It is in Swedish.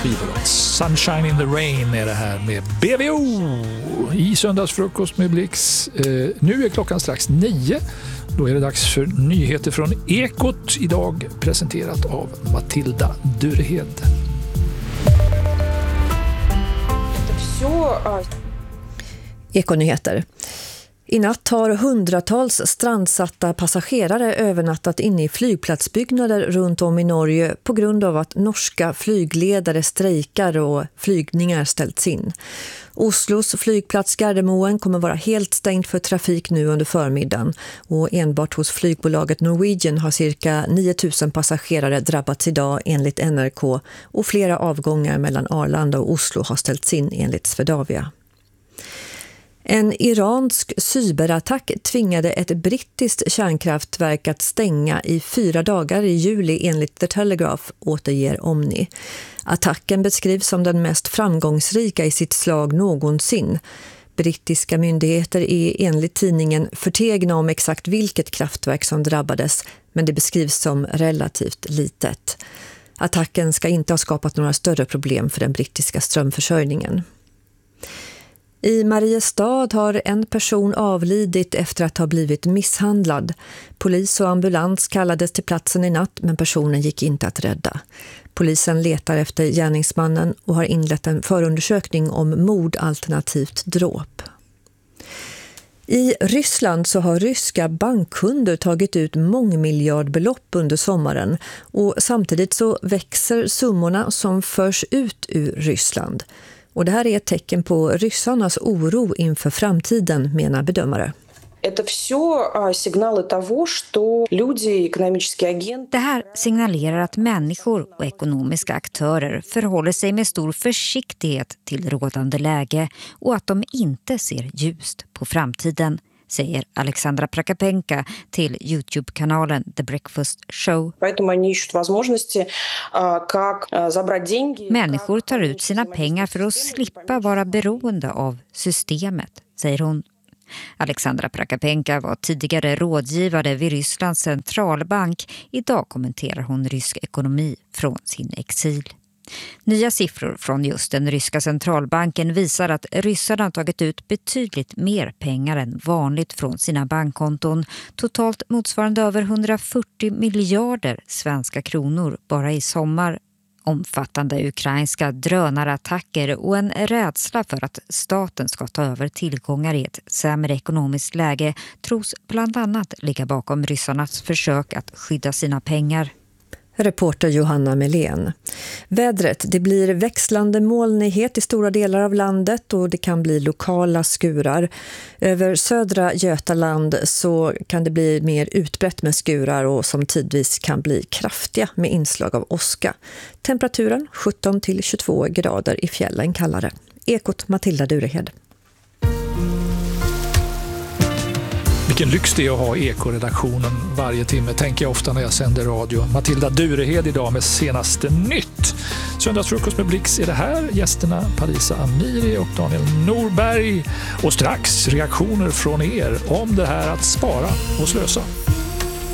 skivbolag. Sunshine in the Rain är det här med BVO i söndagsfrukost med Blix. Nu är klockan strax 9. Då är det dags för nyheter från Ekot, idag presenterat av Matilda Durehed. Ekonyheter. I natt har hundratals strandsatta passagerare övernattat inne i flygplatsbyggnader runt om i Norge på grund av att norska flygledare strejkar och flygningar ställts in. Oslos flygplats Gardermoen kommer vara helt stängd för trafik nu under förmiddagen och enbart hos flygbolaget Norwegian har cirka 9000 passagerare drabbats idag enligt NRK och flera avgångar mellan Arlanda och Oslo har ställts in enligt Swedavia. En iransk cyberattack tvingade ett brittiskt kärnkraftverk att stänga i 4 dagar i juli enligt The Telegraph, återger Omni. Attacken beskrivs som den mest framgångsrika i sitt slag någonsin. Brittiska myndigheter är enligt tidningen förtegna om exakt vilket kraftverk som drabbades, men det beskrivs som relativt litet. Attacken ska inte ha skapat några större problem för den brittiska strömförsörjningen. I Mariestad har en person avlidit efter att ha blivit misshandlad. Polis och ambulans kallades till platsen i natt, men personen gick inte att rädda. Polisen letar efter gärningsmannen och har inlett en förundersökning om mord alternativt dråp. I Ryssland så har ryska bankkunder tagit ut mångmiljardbelopp under sommaren och samtidigt så växer summorna som förs ut ur Ryssland. Och det här är ett tecken på ryssarnas oro inför framtiden, menar bedömare. Det här signalerar att människor och ekonomiska aktörer förhåller sig med stor försiktighet till rådande läge och att de inte ser ljust på framtiden, säger Alexandra Prakapenka till YouTube-kanalen The Breakfast Show. Människor tar ut sina pengar för att slippa vara beroende av systemet, säger hon. Alexandra Prakapenka var tidigare rådgivare vid Rysslands centralbank. Idag kommenterar hon rysk ekonomi från sin exil. Nya siffror från just den ryska centralbanken visar att ryssarna har tagit ut betydligt mer pengar än vanligt från sina bankkonton. Totalt motsvarande över 140 miljarder svenska kronor bara i sommar. Omfattande ukrainska drönarattacker och en rädsla för att staten ska ta över tillgångar i ett sämre ekonomiskt läge tros bland annat ligga bakom ryssarnas försök att skydda sina pengar. Reporter Johanna Melén. Vädret, det blir växlande molnighet i stora delar av landet och det kan bli lokala skurar. Över södra Götaland så kan det bli mer utbrett med skurar och som tidvis kan bli kraftiga med inslag av åska. Temperaturen 17-22 grader i fjällen kallare. Ekot Matilda Durehed. Vilken lyx det är att ha Eko-redaktionen varje timme, tänker jag ofta när jag sänder radio. Matilda Durehed idag med senaste nytt. Söndagsfrukost med Blix är det här. Gästerna Parisa Amiri och Daniel Norberg. Och strax reaktioner från er om det här att spara och slösa.